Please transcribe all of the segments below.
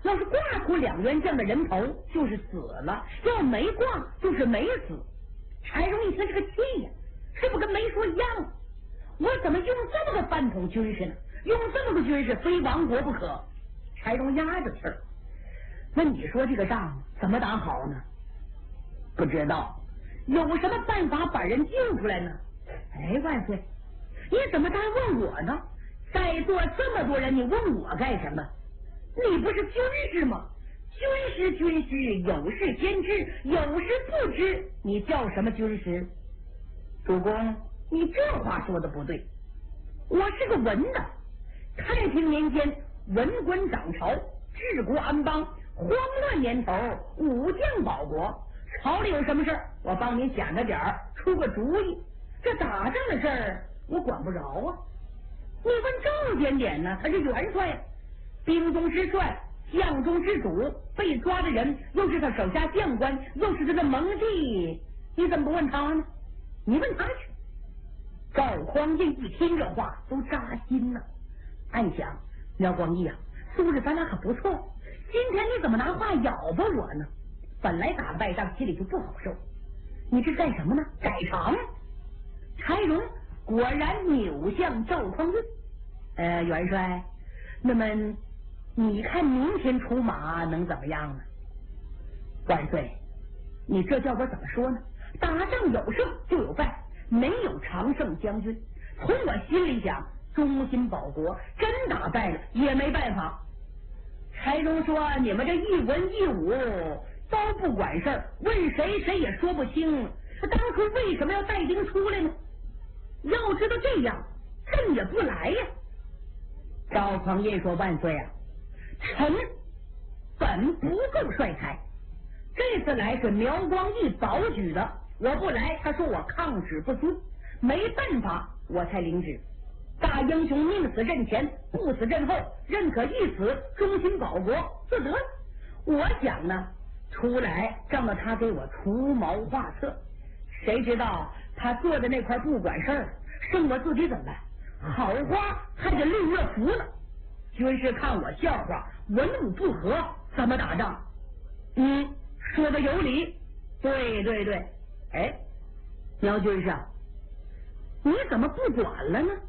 要是挂出2员将的人头，就是死了；要没挂，就是没死。柴荣一听这个气呀，这不跟没说一样吗？我怎么用这么个饭桶军士呢？用这么个军士，非亡国不可。柴荣压着气儿，那你说这个仗怎么打好呢？不知道，有什么办法把人救出来呢？哎，万岁，你怎么单问我呢？在座这么多人，你问我干什么？你不是军师吗？军师有事先知，有事不知，你叫什么军师？主公，你这话说的不对。我是个文的，太平年间文官掌朝，治国安邦，慌乱年头武将保国，朝里有什么事儿，我帮你想着点儿，出个主意。这打仗的事儿我管不着啊。你问赵点点呢？他是元帅呀，兵中之帅，将中之主，被抓的人又是他手下将官，又是他的盟弟，你怎么不问他呢？你问他去。赵匡胤一听这话都扎心了，暗想：苗光义啊，素质咱俩可不错，今天你怎么拿话咬吧我呢？本来打败仗心里就不好受，你这干什么呢？改常。柴荣果然扭向赵匡胤，元帅，那么你看明天出马能怎么样呢？万岁，你这叫我怎么说呢？打仗有胜就有败，没有常胜将军。从我心里想，忠心保国，真打败了也没办法。柴荣说：“你们这一文一武都不管事儿，问谁谁也说不清。当初为什么要带兵出来呢？要知道这样，朕也不来呀。”赵匡胤说：“万岁啊，臣本不够帅才，这次来是苗光义保举的，我不来，他说我抗旨不遵，没办法，我才领旨。大英雄宁死阵前，不死阵后，认可一死，忠心保国，就得了。我想呢，出来仗着他给我出谋划策，谁知道他坐在那块不管事儿，剩我自己怎么办？好花还得绿乐福呢。军师看我笑话，文武不和，怎么打仗？说的有理。对，哎，苗军师，你怎么不管了呢？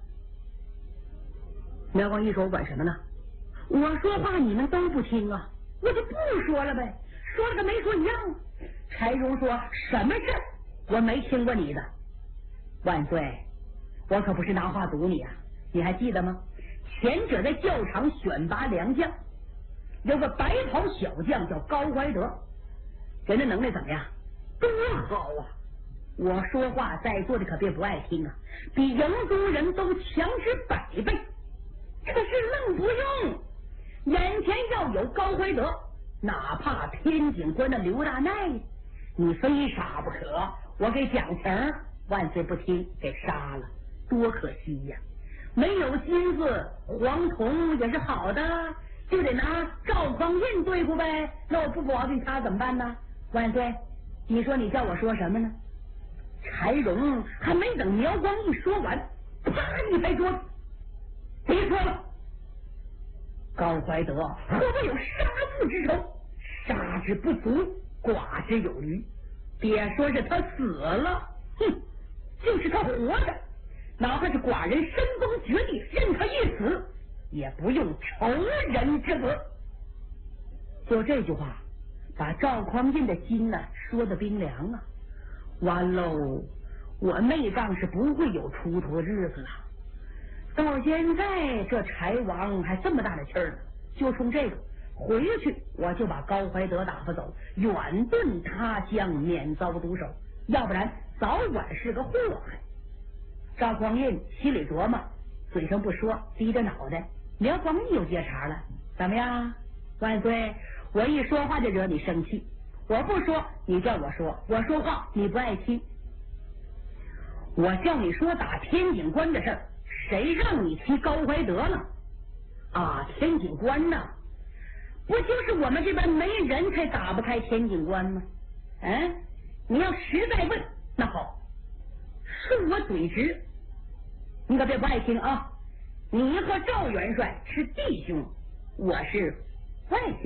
苗光义说：“我管什么呢？我说话你们都不听啊，我就不说了呗，说了跟没说一样。”柴荣说：“什么事我没听过你的？万岁，我可不是拿话堵你啊，你还记得吗？前者在教场选拔良将，有个白袍小将叫高怀德，人的能耐怎么样？多好啊！我说话在座的可别不爱听啊，比营中人都强之100倍。可是愣不用，眼前要有高怀德，哪怕天井关的刘大奈，你非杀不可。我给讲情，万岁不听，给杀了，多可惜呀！没有金子，黄铜也是好的，就得拿赵匡胤对付呗。那我不保定他怎么办呢？万岁，你说你叫我说什么呢？”柴荣还没等苗光义说完，啪一拍桌子：“别说了！高怀德何谓有杀父之仇？杀之不足，剐之有余。别说是他死了，就是他活着，哪怕是寡人身崩绝地，任他一死，也不用仇人之责。”就这句话，把赵匡胤的心呢说得冰凉啊！完喽，我内脏是不会有出头的日子了。到现在这柴王还这么大的气儿呢，就冲这个回去我就把高怀德打发走，远遁他乡，免遭毒手，要不然早晚是个祸害。赵匡胤心里琢磨，嘴上不说，低着脑袋。苗光义有接茬了：“怎么样，万岁？我一说话就惹你生气，我不说你叫我说，我说话你不爱听。我叫你说打天井关的事儿，谁让你提高怀德了？啊，天井关呢，不就是我们这边没人才打不开天井关吗？你要实在问，那好，恕我嘴直，你可别不爱听啊！你和赵元帅是弟兄，我是外姓。